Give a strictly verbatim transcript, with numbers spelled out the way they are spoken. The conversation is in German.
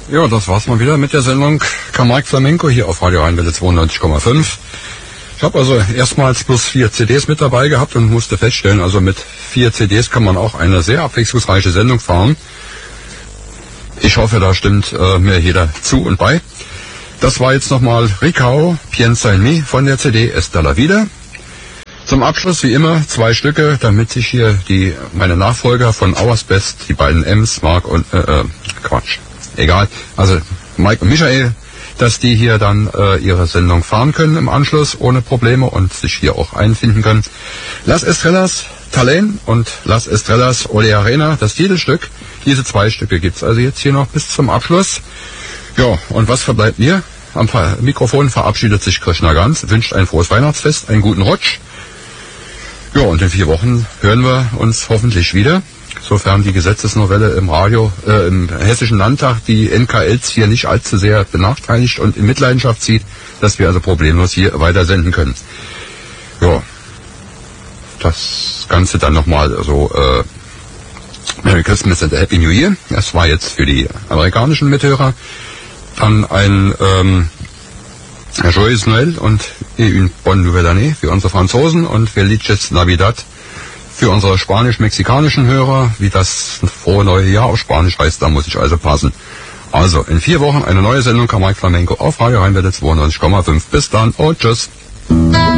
Ja, das war's mal wieder mit der Sendung Camargue Flamenco hier auf Radio Rheinwelle zweiundneunzig Komma fünf. Ich habe also erstmals bloß vier C Ds mit dabei gehabt und musste feststellen, also mit vier C Ds kann man auch eine sehr abwechslungsreiche Sendung fahren. Ich hoffe, da stimmt äh, mir jeder zu und bei. Das war jetzt nochmal Ricao, Piensa en mí von der C D Esta la Vida. Zum Abschluss wie immer zwei Stücke, damit sich hier die meine Nachfolger von Hours Best, die beiden M's, Mark und, äh, äh, Quatsch, egal, also Mike und Michael, dass die hier dann äh, ihre Sendung fahren können im Anschluss ohne Probleme und sich hier auch einfinden können. Las Estrellas Talen und Las Estrellas Ole Arena, das Titelstück. Diese zwei Stücke gibt's also jetzt hier noch bis zum Abschluss. Ja, und was verbleibt mir? Am Mikrofon verabschiedet sich Krishna Ganz, wünscht ein frohes Weihnachtsfest, einen guten Rutsch. Ja, und in vier Wochen hören wir uns hoffentlich wieder, sofern die Gesetzesnovelle im Radio, äh, im Hessischen Landtag die N K Ls hier nicht allzu sehr benachteiligt und in Mitleidenschaft zieht, dass wir also problemlos hier weiter senden können. Ja, das Ganze dann nochmal so, äh, Merry Christmas and a Happy New Year. Das war jetzt für die amerikanischen Mithörer. Dann ein, ähm, Joyeux Noël und une bonne nouvelle année für unsere Franzosen und Felices Navidad für unsere spanisch-mexikanischen Hörer. Wie das frohe neue Jahr auf Spanisch heißt, da muss ich also passen. Also, in vier Wochen eine neue Sendung Camargue Flamenco auf Radio Rheinwelle zweiundneunzig Komma fünf. Bis dann und tschüss.